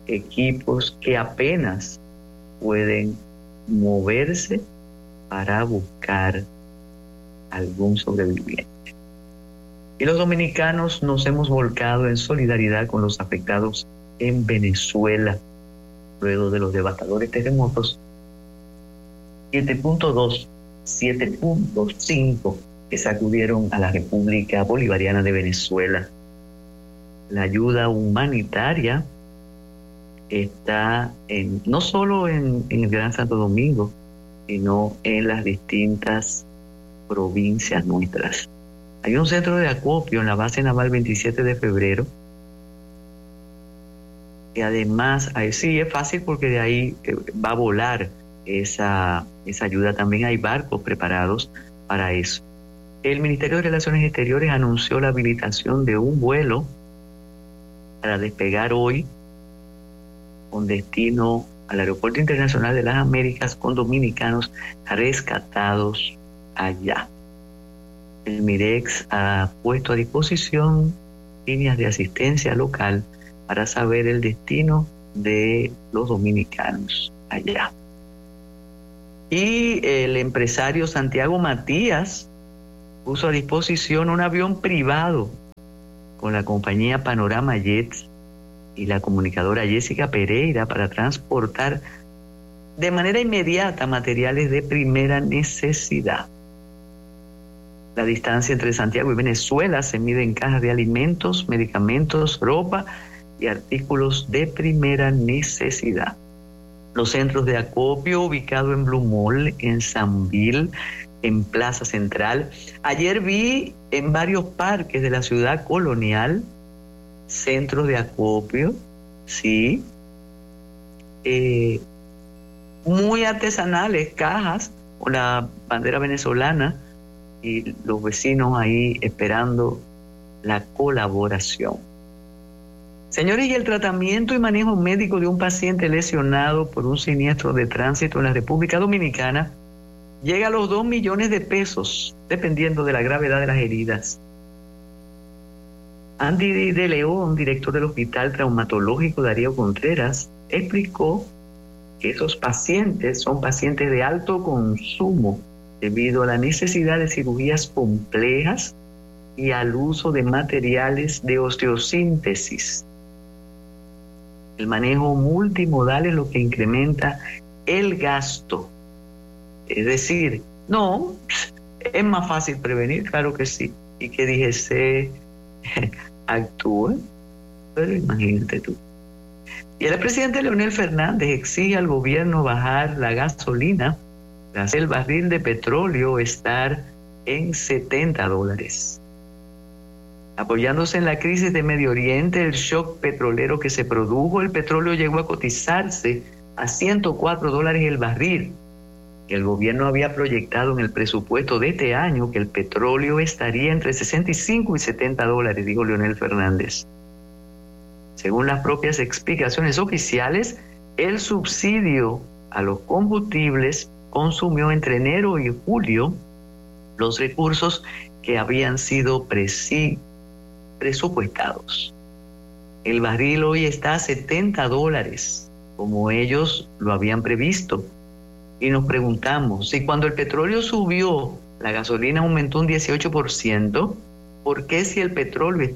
equipos que apenas pueden moverse para buscar algún sobreviviente. Y los dominicanos nos hemos volcado en solidaridad con los afectados en Venezuela, luego de los devastadores terremotos 7.2, 7.5 que sacudieron a la República Bolivariana de Venezuela. La ayuda humanitaria está no solo en el Gran Santo Domingo, sino en las distintas provincias nuestras. Hay un centro de acopio en la base naval 27 de febrero, que además, sí es fácil porque de ahí va a volar esa ayuda. También hay barcos preparados para eso. El Ministerio de Relaciones Exteriores anunció la habilitación de un vuelo para despegar hoy con destino al Aeropuerto Internacional de las Américas con dominicanos rescatados allá. El MIREX ha puesto a disposición líneas de asistencia local para saber el destino de los dominicanos allá. Y el empresario Santiago Matías puso a disposición un avión privado con la compañía Panorama Jets y la comunicadora Jessica Pereira para transportar de manera inmediata materiales de primera necesidad. La distancia entre Santiago y Venezuela se mide en cajas de alimentos, medicamentos, ropa y artículos de primera necesidad. Los centros de acopio ubicados en Blue Mall, en Sanville, en Plaza Central. Ayer vi en varios parques de la ciudad colonial centros de acopio, sí, muy artesanales, cajas con la bandera venezolana y los vecinos ahí esperando la colaboración. Señores, y el tratamiento y manejo médico de un paciente lesionado por un siniestro de tránsito en la República Dominicana llega a los 2 millones de pesos, dependiendo de la gravedad de las heridas. Andy de León, director del Hospital Traumatológico Darío Contreras, explicó que esos pacientes son pacientes de alto consumo debido a la necesidad de cirugías complejas y al uso de materiales de osteosíntesis. El manejo multimodal es lo que incrementa el gasto. Es decir, no, es más fácil prevenir, claro que sí, y que DGC actúe, pero imagínate tú. Y el presidente Leonel Fernández exige al gobierno bajar la gasolina tras el barril de petróleo estar en $70. Apoyándose en la crisis de Medio Oriente, el shock petrolero que se produjo, el petróleo llegó a cotizarse a $104 el barril. El gobierno había proyectado en el presupuesto de este año que el petróleo estaría entre $65 y $70, dijo Leonel Fernández. Según las propias explicaciones oficiales, el subsidio a los combustibles consumió entre enero y julio los recursos que habían sido presupuestados. El barril hoy está a $70, como ellos lo habían previsto. Y nos preguntamos, si cuando el petróleo subió, la gasolina aumentó un 18%, ¿por qué si el petróleo está